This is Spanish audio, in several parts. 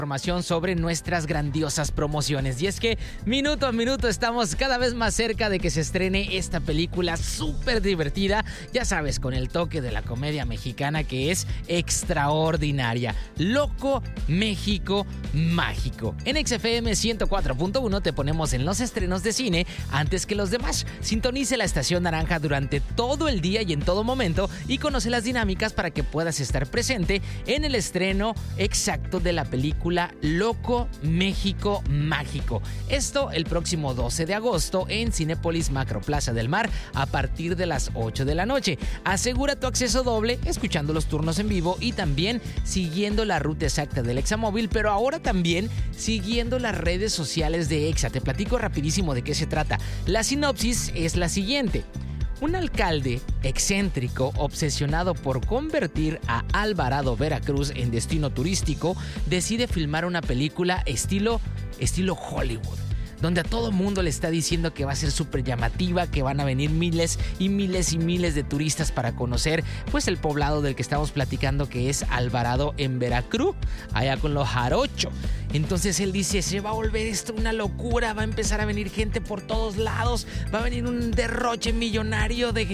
información sobre nuestras grandiosas promociones. Y es que minuto a minuto estamos cada vez más cerca de que se estrene esta película súper divertida, ya sabes, con el toque de la comedia mexicana que es extraordinaria. Loco México Mágico. En XFM 104.1 te ponemos en los estrenos de cine antes que los demás. Sintonice la estación naranja durante todo el día y en todo momento y conoce las dinámicas para que puedas estar presente en el estreno exacto de la película Loco México Mágico. Esto el próximo 12 de agosto en Cinépolis Macroplaza del Mar a partir de las 8 de la noche. Asegura tu acceso doble escuchando los turnos en vivo y también siguiendo la ruta exacta del Examóvil, pero ahora también siguiendo las redes sociales de Exa. Te platico rapidísimo de qué se trata. La sinopsis es la siguiente. Un alcalde excéntrico, obsesionado por convertir a Alvarado, Veracruz, en destino turístico, decide filmar una película estilo Hollywood, donde a todo mundo le está diciendo que va a ser súper llamativa, que van a venir miles y miles y miles de turistas para conocer pues el poblado del que estamos platicando, que es Alvarado en Veracruz, allá con los jarochos. Entonces él dice, se va a volver esto una locura, va a empezar a venir gente por todos lados, va a venir un derroche millonario de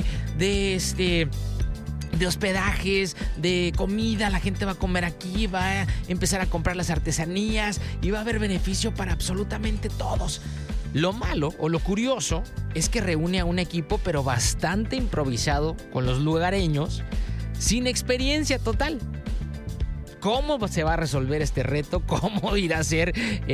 hospedajes, de comida, la gente va a comer aquí, va a empezar a comprar las artesanías y va a haber beneficio para absolutamente todos. Lo malo o lo curioso es que reúne a un equipo pero bastante improvisado con los lugareños, sin experiencia total. ¿Cómo se va a resolver este reto? ¿Cómo irá a ser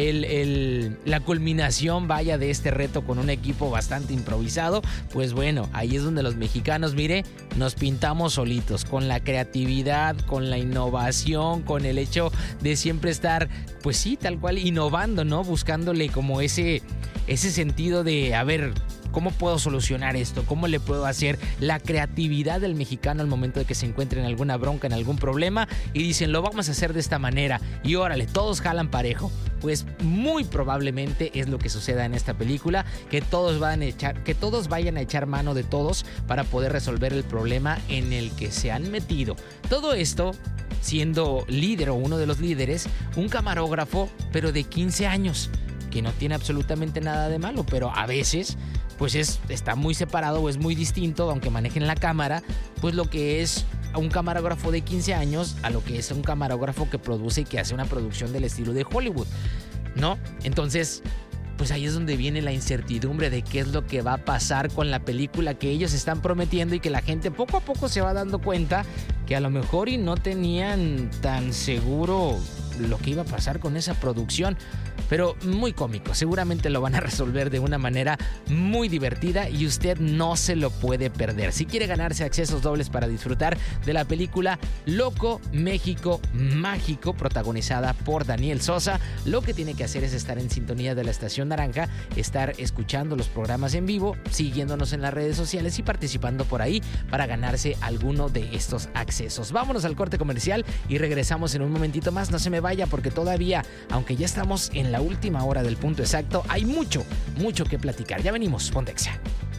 la culminación, vaya, de este reto con un equipo bastante improvisado? Pues bueno, ahí es donde los mexicanos, mire, nos pintamos solitos, con la creatividad, con la innovación, con el hecho de siempre estar, pues sí, tal cual, innovando, ¿no? Buscándole como ese sentido de, a ver, ¿cómo puedo solucionar esto? ¿Cómo le puedo hacer? La creatividad del mexicano al momento de que se encuentre en alguna bronca, en algún problema, y dicen, lo vamos a hacer de esta manera, y órale, todos jalan parejo. Pues muy probablemente es lo que suceda en esta película, que todos vayan a echar mano de todos para poder resolver el problema en el que se han metido. Todo esto siendo líder o uno de los líderes, un camarógrafo, pero de 15 años, que no tiene absolutamente nada de malo, pero a veces pues está muy separado o es muy distinto, aunque manejen la cámara, pues lo que es un camarógrafo de 15 años a lo que es un camarógrafo que produce y que hace una producción del estilo de Hollywood, ¿no? Entonces, pues ahí es donde viene la incertidumbre de qué es lo que va a pasar con la película que ellos están prometiendo y que la gente poco a poco se va dando cuenta que a lo mejor y no tenían tan seguro lo que iba a pasar con esa producción. Pero muy cómico, seguramente lo van a resolver de una manera muy divertida y usted no se lo puede perder. Si quiere ganarse accesos dobles para disfrutar de la película Loco México Mágico, protagonizada por Daniel Sosa, lo que tiene que hacer es estar en sintonía de la estación naranja, estar escuchando los programas en vivo, siguiéndonos en las redes sociales y participando por ahí para ganarse alguno de estos accesos. Vámonos al corte comercial y regresamos en un momentito más. No se me vaya porque todavía, aunque ya estamos en la última hora del punto exacto, hay mucho que platicar. Ya venimos, ponte Exa.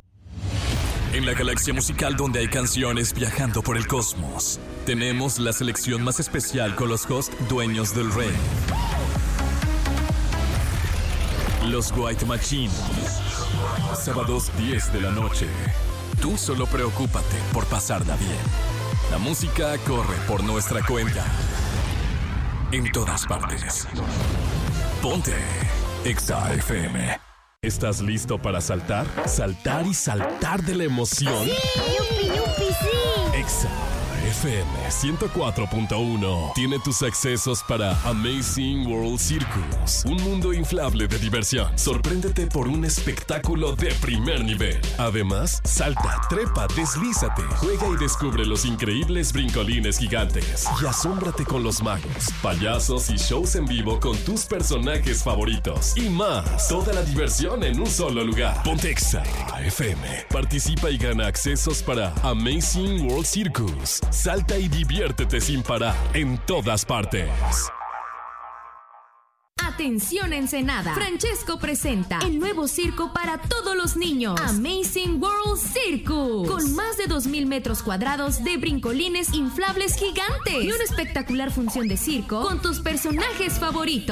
En la galaxia musical donde hay canciones viajando por el cosmos, tenemos la selección más especial con los hosts dueños del rey. Los White Machine. Sábados 10 de la noche. Tú solo preocúpate por pasarla bien. La música corre por nuestra cuenta. En todas partes. Ponte Exa FM. ¿Estás listo para saltar? Saltar y saltar de la emoción. ¡Sí! ¡Yupi, yupi, sí! Exa FM 104.1 tiene tus accesos para Amazing World Circus, un mundo inflable de diversión. Sorpréndete por un espectáculo de primer nivel. Además, salta, trepa, deslízate, juega y descubre los increíbles brincolines gigantes y asómbrate con los magos, payasos y shows en vivo con tus personajes favoritos y más. Toda la diversión en un solo lugar. Ponte Exa FM. Participa y gana accesos para Amazing World Circus. Salta y diviértete sin parar en todas partes. Atención Ensenada, Francesco presenta el nuevo circo para todos los niños, Amazing World Circus, con más de 2,000 metros cuadrados de brincolines inflables gigantes y una espectacular función de circo con tus personajes favoritos.